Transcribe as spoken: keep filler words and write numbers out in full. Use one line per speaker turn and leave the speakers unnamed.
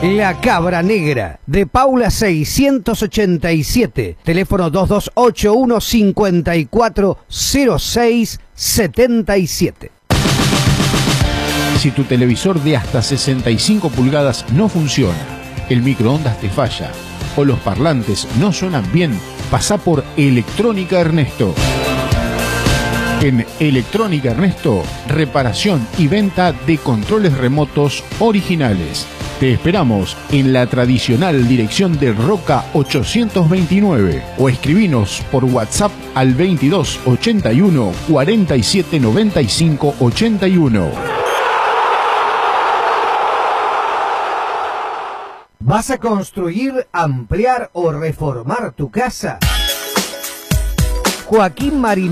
La Cabra Negra, de Paula seiscientos ochenta y siete, teléfono dos dos ocho uno cinco cuatro cero seis siete siete.
Si tu televisor de hasta sesenta y cinco pulgadas no funciona, el microondas te falla o los parlantes no suenan bien, pasá por Electrónica Ernesto. En Electrónica Ernesto, reparación y venta de controles remotos originales. Te esperamos en la tradicional dirección de Roca ochocientos veintinueve o escribinos por WhatsApp al veintidós ochenta y uno cuarenta y siete noventa y cinco ochenta y uno.
¿Vas a construir, ampliar o reformar tu casa? Joaquín Marinero